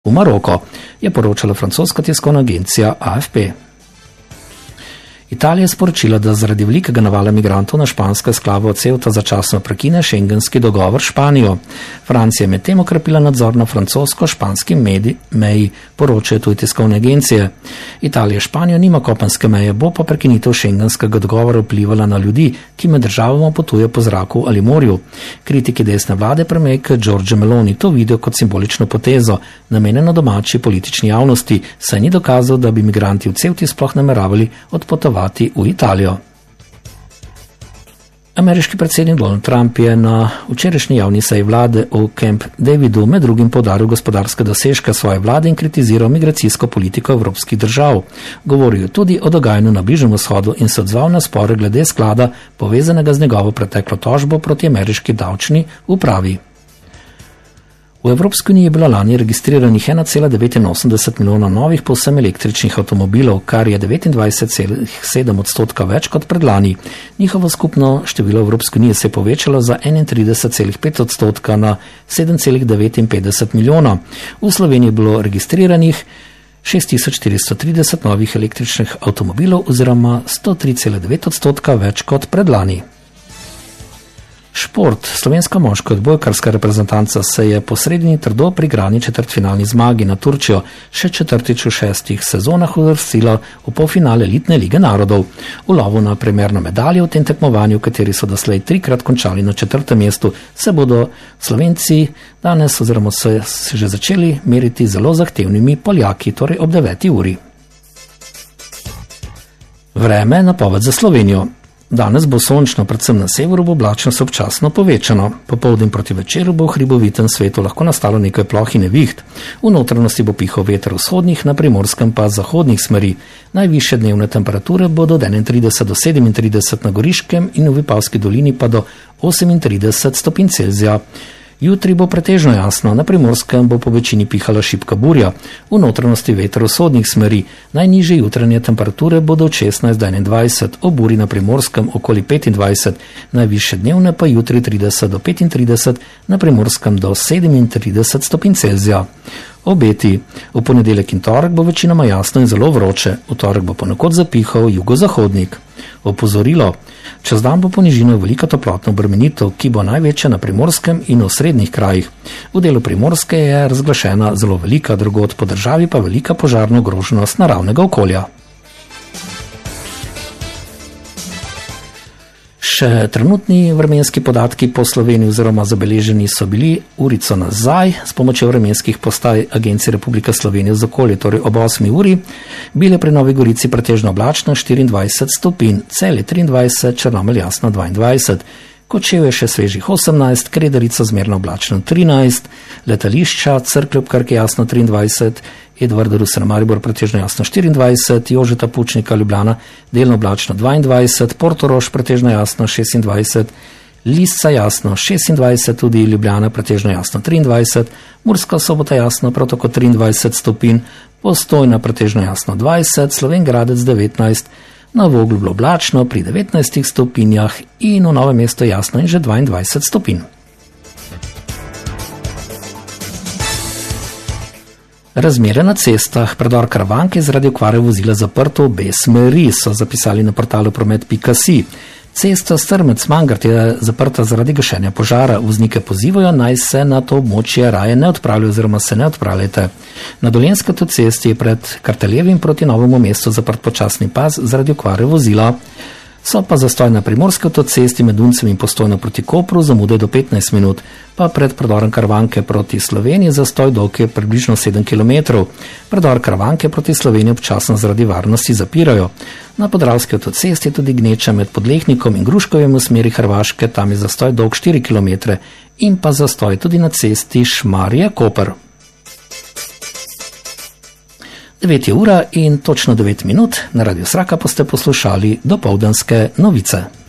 v Maroko, je poročala francoska tiskovna agencija AFP. Italija je sporočila, da zaradi velikega navala migrantov na špansko enklavo Ceuta začasno prekine šengenski dogovor s Španijo. Francija je medtem okrepila nadzor na francosko-španski meji, poročajo tudi tiskovne agencije. Italija Španija nima kopenske meje, bo pa prekinitev šengenskega dogovora vplivala na ljudi, ki med državama potuje po zraku ali morju. Kritiki desne vlade premijerke Giorgia Meloni to vidijo kot simbolično potezo, namenjeno domači politični javnosti, saj ni dokazal, da bi migranti v Ceuti sploh nameravali odpotovati v Italijo. Ameriški predsednik Donald Trump je na včerajšnji javni seji vlade v Camp Davidu med drugim poudaril gospodarske dosežke svoje vlade in kritiziral migracijsko politiko evropskih držav. Govoril tudi o dogajanju na Bližnjem vzhodu in se odzval na spore glede sklada, povezanega z njegovo preteklo tožbo proti ameriški davčni upravi. V Evropski uniji je bilo lani registriranih 1,89 milijona novih povsem električnih avtomobilov, kar je 29,7% več kot predlani. Njihovo skupno število Evropske unije se je povečalo za 31,5% na 7,59 milijona. V Sloveniji je bilo registriranih 6430 novih električnih avtomobilov oziroma 103,9% več kot predlani. Šport. Slovenska moška odbojkarska reprezentanca se je po sredini trdo prigrani četrtfinalni zmagi na Turčijo še četrtič v 6 sezonah uvrstila v polfinale elitne lige narodov. V lovu na premierno medaljo v tem tekmovanju, v kateri so doslej 3-krat končali na 4. mestu, se bodo Slovenci danes oziroma se že začeli meriti zelo zahtevnimi Poljaki, torej ob 9. uri. Vreme napoved za Slovenijo. Danes bo sončno, predvsem na severu bo oblačnost občasno povečano. Popoldne proti večeru bo v hribovitem svetu lahko nastalo nekaj ploh in neviht. V notranjosti bo pihal veter vzhodnih, na Primorskem pa zahodnih smeri. Najvišje dnevne temperature bodo od 31 do 37 na Goriškem in v Vipavski dolini pa do 38 stopinj Celzija. Jutri bo pretežno jasno, na Primorskem bo po večini pihala šibka burja, v notranjosti veter vzhodnih smeri. Najnižje jutranje temperature bodo od 16 do 21, ob uri na Primorskem okoli 25, najvišje dnevne pa jutri 30 do 35, na Primorskem do 37 stopinj Celzija. Obeti. V ponedeljek in torek bo večinoma jasno in zelo vroče, v torek bo ponekod zapihal jugozahodnik. Opozorilo. Čez dan bo po nižino velika toplotna obremenitev, ki bo največja na Primorskem in v srednjih krajih. V delu Primorske je razglašena zelo velika, drugod po državi pa velika požarna ogroženost naravnega okolja. Še trenutni vremenski podatki po Sloveniji oziroma zabeleženi so bili urico nazaj s pomočjo vremenskih postaj Agencije Republike Slovenije za okolje, torej ob 8. uri, bile pri Novi Gorici pretežno oblačno 24 stopinj, Celje 23, Črnomelj jasno 22, Kočevje še svežih 18, Kredarica zmerno oblačno 13, letališča Cerklje ob Krki jasno 23, Edvarda Rusena Maribor pretežno jasno 24, Jožeta Pučnika Ljubljana delno oblačno 22, Portorož pretežno jasno 26, Lisca jasno 26, tudi Ljubljana pretežno jasno 23, Murska Sobota jasno prav tako 23 stopinj, Postojna pretežno jasno 20, Slovenj Gradec 19, na Voglu bilo oblačno pri 19 stopinjah in v Novem mestu jasno in že 22 stopinj. Razmere na cestah. Predor Karavanke je zaradi okvare vozila zaprto v obe smeri, so zapisali na portalu promet.si. Cesta Strmec-Mangart je zaprta zaradi gašenja požara. Voznike pozivajo, naj se na to območje raje ne odpravljajo oziroma se ne odpravljajte. Na Dolenjski avtocesti je pred Karteljevim proti Novemu mestu zaprt počasni pas zaradi okvare vozila. So pa zastoj na Primorski avtocesti med Duncem in Postojno proti Kopru zamude do 15 minut, pa pred predorem Karavanke proti Sloveniji zastoj dolg je približno 7 km. Predor Karavanke proti Sloveniji občasno zaradi varnosti zapirajo. Na Podravski avtocesti je tudi gneča med Podlehnikom in Gruškovjem v smeri Hrvaške, tam je zastoj dolg 4 km in pa zastoj tudi na cesti Šmarje-Koper. 9 ura in točno 9 minut, na Radio Sraka pa ste poslušali dopoldanske novice.